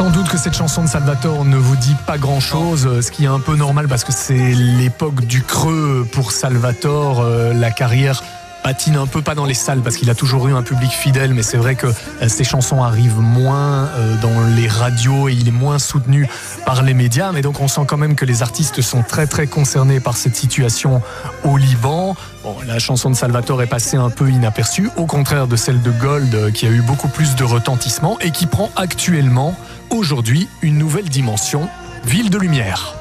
Sans doute que cette chanson de Salvatore ne vous dit pas grand-chose, ce qui est un peu normal parce que c'est l'époque du creux pour Salvatore, la carrière patine un peu, pas dans les salles parce qu'il a toujours eu un public fidèle, mais c'est vrai que ses chansons arrivent moins dans les radios et il est moins soutenu par les médias, mais donc on sent quand même que les artistes sont très très concernés par cette situation au Liban. Bon, la chanson de Salvatore est passée un peu inaperçue, au contraire de celle de Gold qui a eu beaucoup plus de retentissement et qui prend actuellement, aujourd'hui, une nouvelle dimension, Ville de Lumière.